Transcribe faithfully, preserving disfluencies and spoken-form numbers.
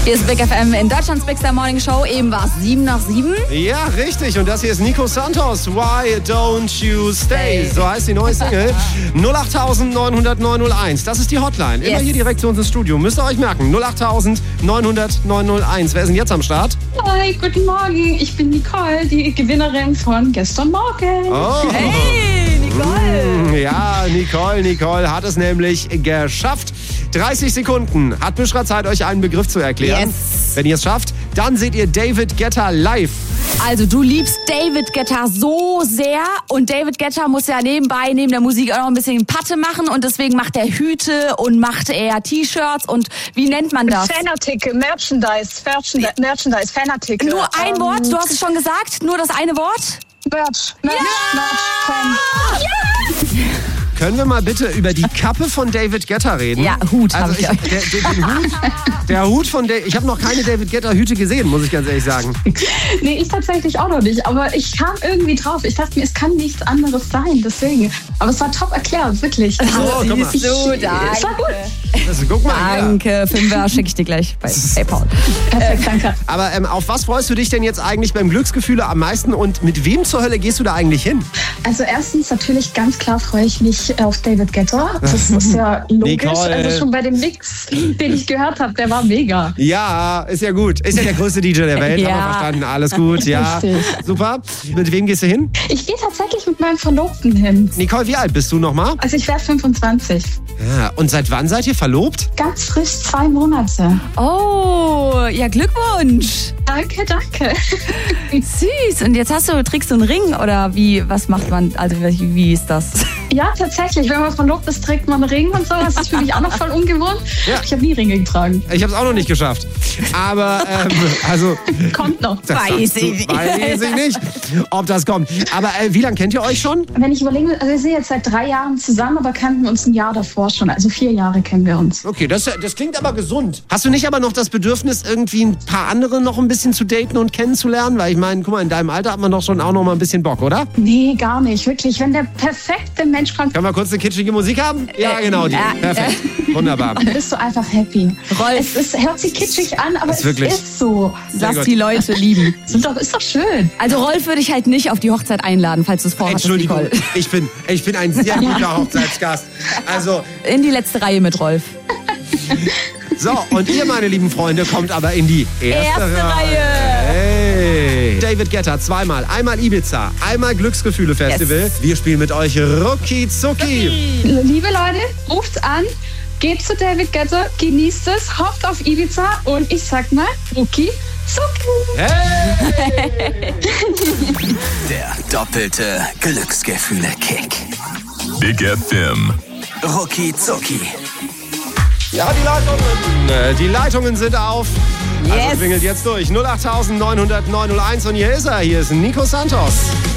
Hier ist Big F M in Deutschlands Big Star Morning Show. Eben war es sieben nach sieben. Ja, richtig. Und das hier ist Nico Santos. Why don't you stay? So heißt die neue Single. null acht neun null null neun null eins. Das ist die Hotline. Immer yes. hier direkt zu uns ins Studio. Müsst ihr euch merken. null acht neun null null neun null eins. Wer ist denn jetzt am Start? Hi, guten Morgen. Ich bin Nicole, die Gewinnerin von gestern Morgen. Oh. Hey, Nicole. Ja, Nicole, Nicole hat es nämlich geschafft. dreißig Sekunden hat Büschra Zeit, euch einen Begriff zu erklären. Yes. Wenn ihr es schafft, dann seht ihr David Guetta live. Also du liebst David Guetta so sehr und David Guetta muss ja nebenbei neben der Musik auch noch ein bisschen Patte machen und deswegen macht er Hüte und macht er T-Shirts und wie nennt man das? Fanartikel, Merchandise, Merchandise, Merchandise, Fanartikel. Nur ein ähm, Wort, du hast es schon gesagt, nur das eine Wort? Merch, Merch, Ja! Merch, Fan. Ja! Können wir mal bitte über die Kappe von David Guetta reden? Ja, Hut also habe ich. ich der, der, den Hut. Der Hut von David. Ich habe noch keine David Guetta Hüte gesehen, muss ich ganz ehrlich sagen. Nee, ich tatsächlich auch noch nicht, aber ich kam irgendwie drauf. Ich dachte mir, es kann nichts anderes sein, deswegen. Aber es war top erklärt, wirklich. Oh, guck mal. So, danke. Es war gut. Also, guck mal Danke, ja. Fünfer schicke ich dir gleich bei PayPal. Perfekt, danke. Aber ähm, auf was freust du dich denn jetzt eigentlich beim Glücksgefühle am meisten und mit wem zur Hölle gehst du da eigentlich hin? Also erstens natürlich ganz klar freue ich mich auf David Guetta. Das ist ja logisch. Nicole. Also schon bei dem Mix, den ich gehört habe, der war mega. Ja, ist ja gut. Ist ja der größte D J der Welt, Ja. haben wir verstanden. Alles gut, ja. Richtig. Super. Mit wem gehst du hin? Ich gehe tatsächlich mit meinem Verlobten hin. Nicole, wie alt bist du nochmal? Also ich wäre fünfundzwanzig. Ja, und seit wann seid ihr verlobt? Ganz frisch, zwei Monate. Oh, ja Glückwunsch. Danke, danke. Süß. Und jetzt hast du, trägst du einen Ring oder wie, was macht man, also wie, wie ist das? Ja, tatsächlich. Wenn man verlobt ist, trägt man einen Ring und so. Das ist für mich auch noch voll ungewohnt. Ja. Ich habe nie Ringe getragen. Ich habe es auch noch nicht geschafft. Aber, ähm, also... Kommt noch. Das Weiß ich nicht. Weiß ich nicht, ob das kommt. Aber äh, wie lange kennt ihr euch schon? Wenn ich überlege, also wir sind jetzt seit drei Jahren zusammen, aber kannten uns ein Jahr davor schon. Also vier Jahre kennen wir uns. Okay, das, das klingt aber gesund. Hast du nicht aber noch das Bedürfnis, irgendwie ein paar andere noch ein bisschen zu daten und kennenzulernen? Weil ich meine, guck mal, in deinem Alter hat man doch schon auch noch mal ein bisschen Bock, oder? Nee, gar nicht. Wirklich. Wenn der perfekte Mensch kommt, Können wir kurz eine kitschige Musik haben? Ja, genau, die. Ja. Perfekt. Wunderbar. dann bist du einfach happy. Rolf. Es ist, hört sich kitschig an, aber Ist es wirklich. ist so. Lass gut. die Leute lieben. Ist doch, ist doch schön. Also Rolf würde ich halt nicht auf die Hochzeit einladen, falls du es vorhattest, Entschuldigung, Nicole. ich bin, ich bin ein sehr guter Hochzeitsgast. Also, In die letzte Reihe mit Rolf. so, und ihr, meine lieben Freunde, kommt aber in die erste, Erste Reihe. Hey. David Guetta zweimal. Einmal Ibiza, einmal Glücksgefühle Festival. Yes. Wir spielen mit euch Rucki Zucki. Liebe Leute, ruft an, geht zu David Guetta, genießt es, hofft auf Ibiza und ich sag mal, Rucki Zucki. Hey. Der doppelte Glücksgefühle-Kick. Big F M. Rucki Zucki. Ja, die Leitungen. Äh, Die Leitungen sind auf. Also Yes. klingelt jetzt durch. null acht neun null null neun null eins und hier ist er. Hier ist Nico Santos.